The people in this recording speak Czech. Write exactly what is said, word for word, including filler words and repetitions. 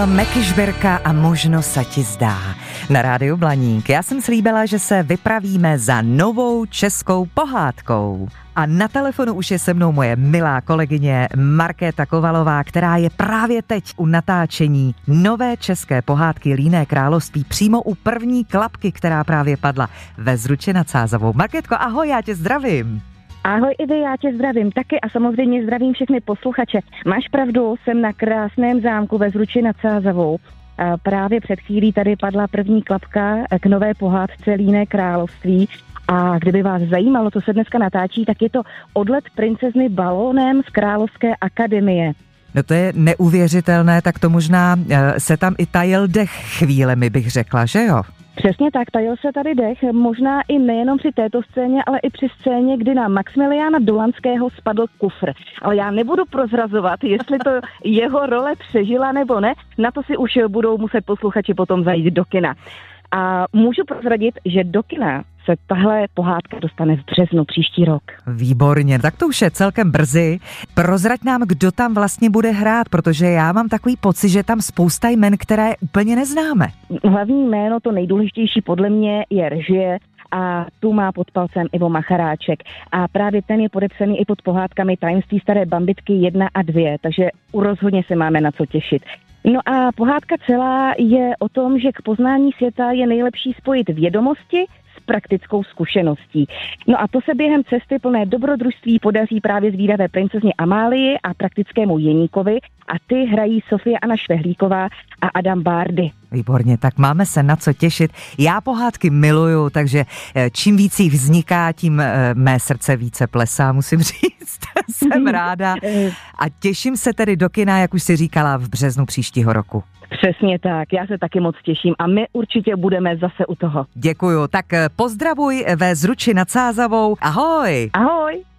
Meky Žberka a možno sa ti zdá. Na rádiu Blaník. Já jsem slíbila, že se vypravíme za novou českou pohádkou. A na telefonu už je se mnou moje milá kolegyně Markéta Kovalová, která je právě teď u natáčení nové české pohádky Líné království přímo u první klapky, která právě padla ve Zruči nad Sázavou. Markétko, ahoj, já tě zdravím. Ahoj Ivi, já tě zdravím taky a samozřejmě zdravím všechny posluchače. Máš pravdu, jsem na krásném zámku ve Zruči nad Sázavou. A právě před chvílí tady padla první klapka k nové pohádce Líné království. A kdyby vás zajímalo, co se dneska natáčí, tak je to odlet princezny balónem z Královské akademie. No to je neuvěřitelné, tak to možná se tam i tajil dech chvílemi, bych řekla, že jo? Přesně tak, tajil se tady dech, možná i nejenom při této scéně, ale i při scéně, kdy na Maximiliána Dolanského spadl kufr. Ale já nebudu prozrazovat, jestli to jeho role přežila nebo ne, na to si už budou muset posluchači potom zajít do kina. A můžu prozradit, že do kina se tahle pohádka dostane v březnu příští rok. Výborně, tak to už je celkem brzy. Prozrať nám, kdo tam vlastně bude hrát, protože já mám takový pocit, že tam spousta jmen, které úplně neznáme. Hlavní jméno, to nejdůležitější podle mě, je režie a tu má pod palcem Ivo Macharáček. A právě ten je podepsaný i pod pohádkami Tajemství staré bambitky jedna a dvě, takže rozhodně se máme na co těšit. No a pohádka celá je o tom, že k poznání světa je nejlepší spojit vědomosti s praktickou zkušeností. No a to se během cesty plné dobrodružství podaří právě zvídavé princezně Amálii a praktickému Jeníkovi a ty hrají Sofie Anna Švehlíková a Adam Bárdy. Výborně, tak máme se na co těšit. Já pohádky miluju, takže čím víc jich vzniká, tím mé srdce více plesá, musím říct. Jsem ráda a těším se tedy do kina, jak už si říkala, v březnu příštího roku. Přesně tak, já se taky moc těším a my určitě budeme zase u toho. Děkuju, tak pozdravuj ve Zruči nad Sázavou. Ahoj! Ahoj!